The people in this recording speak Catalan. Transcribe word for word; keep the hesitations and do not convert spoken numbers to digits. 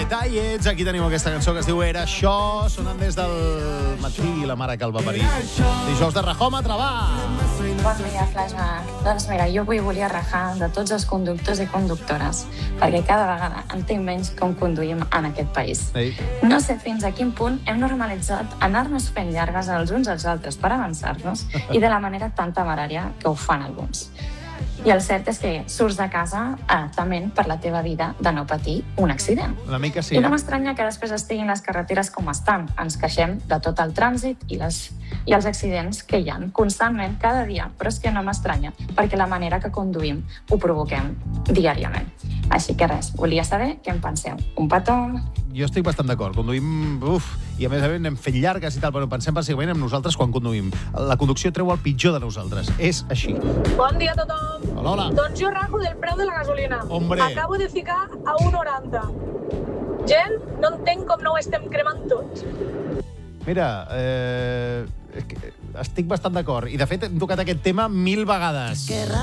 Detallets, aquí tenim aquesta cançó que es diu Era això, sonant des del matí, la mare que el va parir. Dijous de rajòmetre, va! Bon dia, Flashback. Doncs mira, jo avui volia rajar de tots els conductors i conductores, perquè cada vegada entenc menys com conduïm en aquest país. Ei. No sé fins a quin punt hem normalitzat anar-nos fent llargues els uns als altres per avançar-nos i de la manera tan temerària que ho fan alguns. I el cert és que surts de casa eh, tement per la teva vida de no patir un accident. Una mica sí. I no m'estranya que després estiguin les carreteres com estan. Ens queixem de tot el trànsit i, les, i els accidents que hi ha constantment, cada dia. Però és que no m'estranya, perquè la manera que conduïm ho provoquem diàriament. Així que res, volia saber què en penseu. Un petó? Jo estic bastant d'acord. Conduïm, uf, i a més a més anem fent llargues i tal, però pensem bàsicament en nosaltres quan conduïm. La conducció treu el pitjor de nosaltres. És així. Bon dia a tothom. Hola, hola. Doncs jo rajo del preu de la gasolina. Hombre. Acabo de ficar a un noranta. Gent, no entenc com no ho estem cremant tots. Mira, eh, estic bastant d'acord. I de fet hem tocat aquest tema mil vegades.